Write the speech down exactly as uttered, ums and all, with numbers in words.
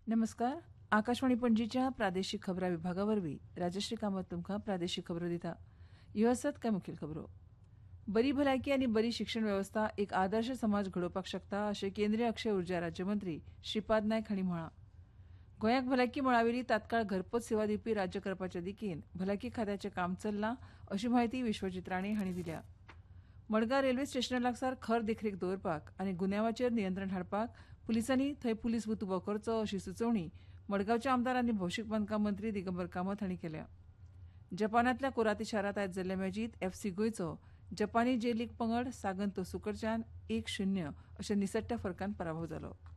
नमस्कार. आकाशवाणी पणजीच्या प्रादेशीक खबरां विभागा वरवीं राजश्री कामत तुमकां प्रादेशीक खबरो दिता. ह्यो आसात कांय मुखेल खबरो. बरी भलायकी आनी बरी शिक्षण वेवस्था एक आदर्श समाज घडोवपाक शकता अशें केंद्रीय अक्षय उर्जा राज्यमंत्री श्रीपाद नायक हांणी म्हळां. गोंयाक भलायकी मळावेली तात्काळ घरपोच सेवा दिवपी राज्य करपाचे दिकेन भलायकी खात्याचें काम चल्लां अशी माहिती विश्वजीत राणे हांणी दिल्या. मडगांव रेल्वे स्टेशना लागसार खर देखरेख दवरपाक आनी गुन्यांवाचेर नियंत्रण हाडपाक पुलिसांनी थंय पुलीस बूथ उबो करचो अशी सुचोवणी मडगांवचे आमदार आनी भौशीक बांदकाम मंत्री दिगंबर कामत हांणी केल्या. जपानांतल्या कोराती शारांत आयज जाल्ले मॅचींत एफसी गोंयचो जपानी जे लीग पंगड सागन तोसुकरच्यान एक शुन्य अशें निसट्ट्या फरकान पराभव जालो.